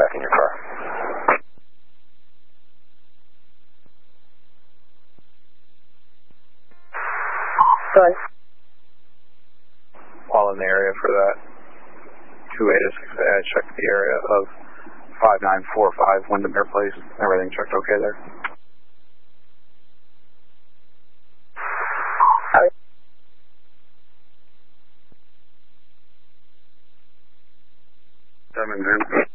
back in your car. Good. While in the area for that 2A to 6A, I checked the area of 5945 Windermere Place. Everything checked okay there? How? 7 Green.